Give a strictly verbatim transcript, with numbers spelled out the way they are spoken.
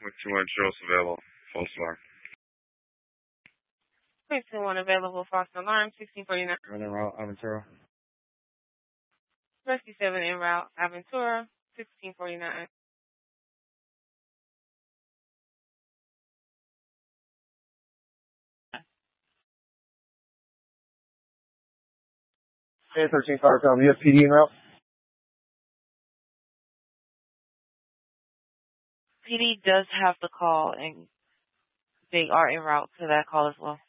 With two one Charles available. False alarm. Precinct one available. False alarm. sixteen forty-nine. Running route, Aventura. Rescue seven en route. Aventura. sixteen forty-nine. ten thirteen Firecom. You have P D en route? P D does have the call, and they are en route to that call as well.